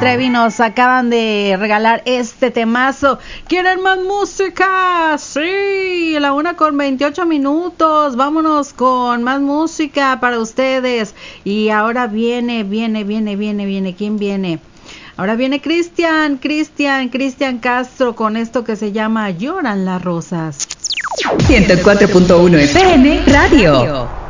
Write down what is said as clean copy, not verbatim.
Trevi nos acaban de regalar este temazo. ¿Quieren más música? Sí, la 1:28. Vámonos con más música para ustedes. Y ahora viene. ¿Quién viene? Ahora viene Cristian Castro con esto que se llama Lloran las rosas. 104.1 FM Radio.